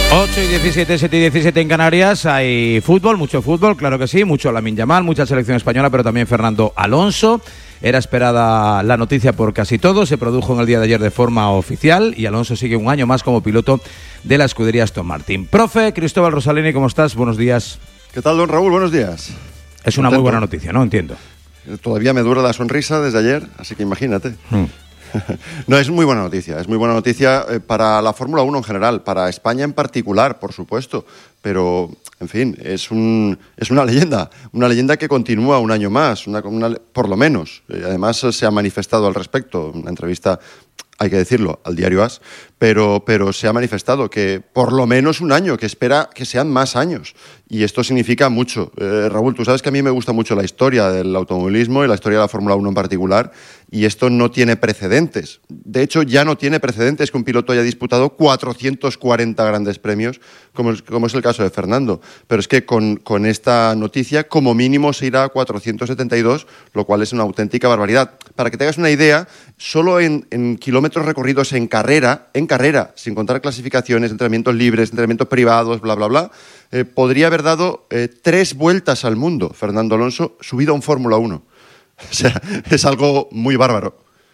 8 y 17, 7 y 17 en Canarias. Hay fútbol, mucho fútbol, claro que sí. Mucho Lamine Yamal, mucha selección española, pero también Fernando Alonso. Era esperada la noticia por casi todos. Se produjo en el día de ayer de forma oficial y Alonso sigue un año más como piloto de la escudería Aston Martin. Profe Cristóbal Rosalini, ¿cómo estás? Buenos días. ¿Qué tal, don Raúl? Buenos días. Es una muy buena noticia, ¿no? Entiendo. Todavía me dura la sonrisa desde ayer, así que imagínate. No, es muy buena noticia para la Fórmula 1 en general, para España en particular, por supuesto, pero, en fin, es una leyenda que continúa un año más, por lo menos. Además, se ha manifestado al respecto, una entrevista, hay que decirlo, al diario AS, pero se ha manifestado que por lo menos un año, que espera que sean más años. Y esto significa mucho. Raúl, tú sabes que a mí me gusta mucho la historia del automovilismo y la historia de la Fórmula 1 en particular, y esto no tiene precedentes. De hecho, ya no tiene precedentes que un piloto haya disputado 440 grandes premios, como es el caso de Fernando. Pero es que con esta noticia, como mínimo, se irá a 472, lo cual es una auténtica barbaridad. Para que te hagas una idea, solo en kilómetros recorridos en carrera, sin contar clasificaciones, entrenamientos libres, entrenamientos privados, bla, bla, bla, podría haber dado 3 vueltas al mundo, Fernando Alonso, subido a un Fórmula 1. O sea, es algo muy bárbaro.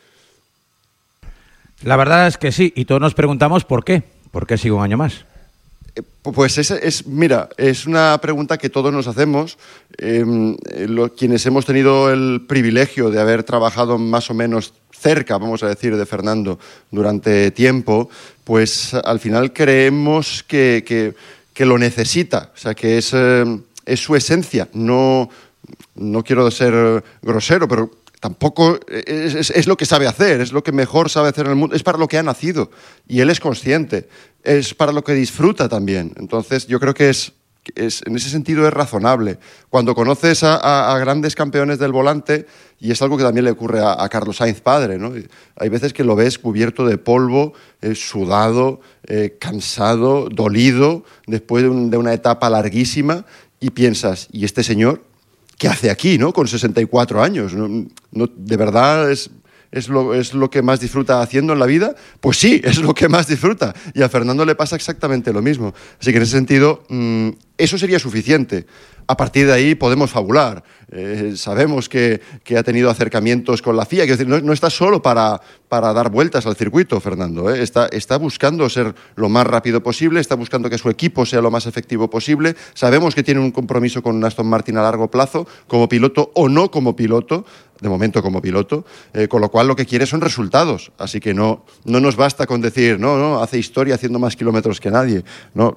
La verdad es que sí, y todos nos preguntamos por qué. ¿Por qué sigue un año más? Pues mira, es una pregunta que todos nos hacemos. Quienes hemos tenido el privilegio de haber trabajado más o menos cerca, vamos a decir, de Fernando durante tiempo, pues al final creemos que lo necesita, o sea, que es su esencia. No quiero ser grosero, pero tampoco es lo que sabe hacer, es lo que mejor sabe hacer en el mundo, es para lo que ha nacido y él es consciente, es para lo que disfruta también. Entonces yo creo que en ese sentido es razonable. Cuando conoces a grandes campeones del volante, y es algo que también le ocurre a Carlos Sainz padre, ¿no? Hay veces que lo ves cubierto de polvo, sudado, cansado, dolido, después de una etapa larguísima, y piensas, ¿y este señor qué hace aquí, ¿no? Con 64 años? ¿No, de verdad es lo que más disfruta haciendo en la vida? Pues sí, es lo que más disfruta. Y a Fernando le pasa exactamente lo mismo. Así que en ese sentido, eso sería suficiente. A partir de ahí podemos fabular. Sabemos que ha tenido acercamientos con la FIA. Quiero decir, no está solo para dar vueltas al circuito, Fernando. Está buscando ser lo más rápido posible, está buscando que su equipo sea lo más efectivo posible. Sabemos que tiene un compromiso con Aston Martin a largo plazo, como piloto o no como piloto, de momento como piloto, con lo cual lo que quiere son resultados. Así que no nos basta con decir, no, hace historia haciendo más kilómetros que nadie. No,